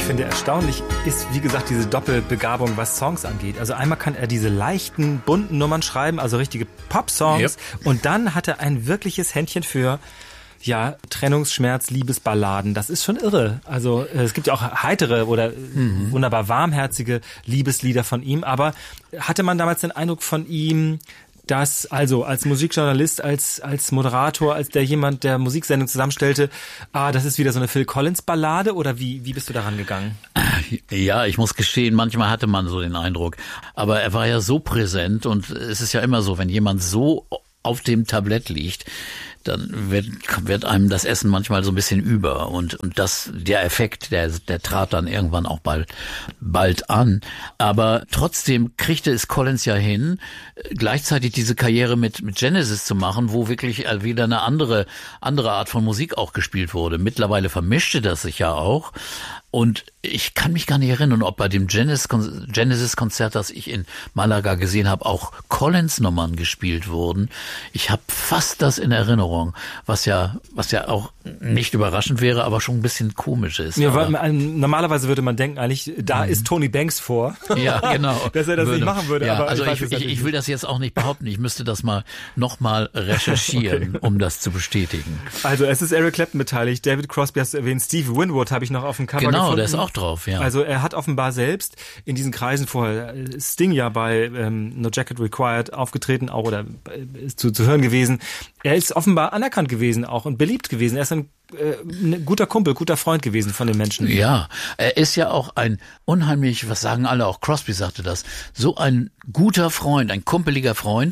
finde erstaunlich ist, wie gesagt, diese Doppelbegabung, was Songs angeht. Also einmal kann er diese leichten, bunten Nummern schreiben, also richtige Pop-Songs. Yep. Und dann hat er ein wirkliches Händchen für Trennungsschmerz, Liebesballaden. Das ist schon irre. Also es gibt ja auch heitere oder wunderbar warmherzige Liebeslieder von ihm. Aber hatte man damals den Eindruck von ihm, dass also als Musikjournalist, als Moderator, als der Musiksendung zusammenstellte, das ist wieder so eine Phil Collins Ballade, oder wie bist du daran gegangen? Ja, ich muss gestehen, manchmal hatte man so den Eindruck. Aber er war ja so präsent, und es ist ja immer so, wenn jemand so auf dem Tablett liegt, dann wird einem das Essen manchmal so ein bisschen über, und der Effekt, der trat dann irgendwann auch bald an. Aber trotzdem kriegte es Collins ja hin, gleichzeitig diese Karriere mit Genesis zu machen, wo wirklich wieder eine andere Art von Musik auch gespielt wurde. Mittlerweile vermischte das sich ja auch. Und ich kann mich gar nicht erinnern, ob bei dem Genesis-Konzert, das ich in Malaga gesehen habe, auch Collins-Nummern gespielt wurden. Ich habe fast das in Erinnerung, was ja auch nicht überraschend wäre, aber schon ein bisschen komisch ist. Ja, normalerweise würde man denken, eigentlich, da ist Tony Banks vor. Ja, genau. Dass er das nicht machen würde. Ja, aber also ich will das jetzt auch nicht behaupten. Ich müsste das nochmal recherchieren, okay, um das zu bestätigen. Also es ist Eric Clapton beteiligt, David Crosby hast du erwähnt, Steve Winwood habe ich noch auf dem Cover gefunden. Genau, der ist auch drauf, ja. Also er hat offenbar selbst in diesen Kreisen vorher Sting ja bei No Jacket Required aufgetreten, auch, oder ist zu hören gewesen. Er ist offenbar anerkannt gewesen auch und beliebt gewesen. Er ist ein guter Kumpel, guter Freund gewesen von den Menschen. Ja, er ist ja auch ein unheimlich, was sagen alle, auch Crosby sagte das, so ein guter Freund, ein kumpeliger Freund,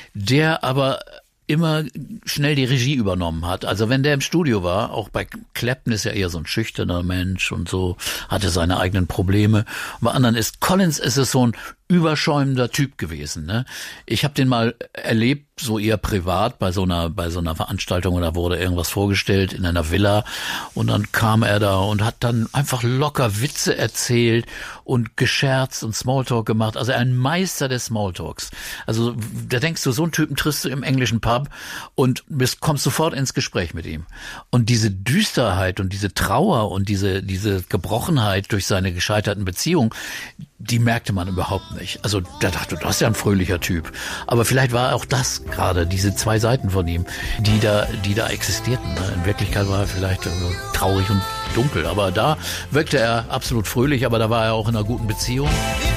der aber immer schnell die Regie übernommen hat. Also wenn der im Studio war, auch bei Clapton ist ja eher so ein schüchterner Mensch und so, hatte seine eigenen Probleme. Und bei anderen Collins ist es so ein überschäumender Typ gewesen, ne? Ich habe den mal erlebt, so eher privat bei so einer Veranstaltung, und da wurde irgendwas vorgestellt in einer Villa, und dann kam er da und hat dann einfach locker Witze erzählt und gescherzt und Smalltalk gemacht. Also ein Meister des Smalltalks. Also da denkst du, so einen Typen triffst du im englischen Pub und kommst sofort ins Gespräch mit ihm. Und diese Düsterheit und diese Trauer und diese Gebrochenheit durch seine gescheiterten Beziehungen, die merkte man überhaupt nicht. Also der dachte, das ist ja ein fröhlicher Typ. Aber vielleicht war auch das gerade, diese zwei Seiten von ihm, die da existierten. In Wirklichkeit war er vielleicht traurig und dunkel. Aber da wirkte er absolut fröhlich, aber da war er auch in einer guten Beziehung.